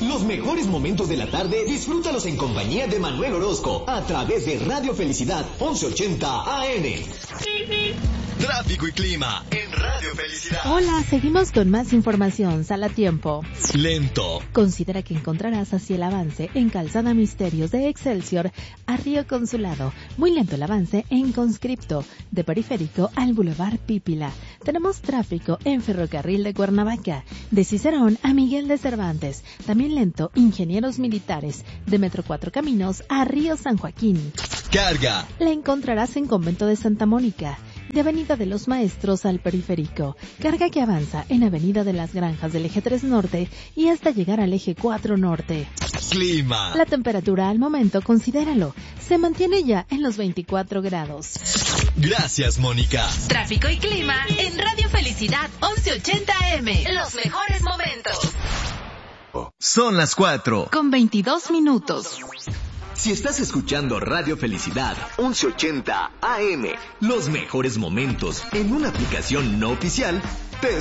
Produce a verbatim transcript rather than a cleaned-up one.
Los mejores momentos de la tarde, disfrútalos en compañía de Manuel Orozco, a través de Radio Felicidad once ochenta A M. Tráfico y clima en Radio Felicidad. Hola, seguimos con más información. Sala Tiempo. Lento. Considera que encontrarás así el avance en Calzada Misterios de Excelsior a Río Consulado. Muy lento el avance en Conscripto, de Periférico al Boulevard Pípila. Tenemos tráfico en Ferrocarril de Cuernavaca, de Cicerón a Miguel de Cervantes. También lento Ingenieros Militares, de Metro Cuatro Caminos a Río San Joaquín. Carga. La encontrarás en Convento de Santa Mónica, de Avenida de los Maestros al Periférico. Carga que avanza en Avenida de las Granjas del Eje tres Norte y hasta llegar al Eje cuatro Norte. Clima. La temperatura al momento, considéralo, se mantiene ya en los veinticuatro grados. Gracias, Mónica. Tráfico y clima en Radio Felicidad once ochenta A M. Los mejores momentos. Son las cuatro. Con veintidós minutos. Si estás escuchando Radio Felicidad once ochenta A M, los mejores momentos en una aplicación no oficial, te